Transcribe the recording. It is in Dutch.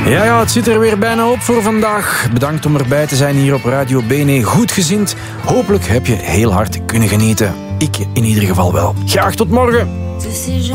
Ja, het zit er weer bijna op voor vandaag. Bedankt om erbij te zijn hier op Radio Bene. Goedgezind. Hopelijk heb je heel hard kunnen genieten. Ik in ieder geval wel. Graag tot morgen.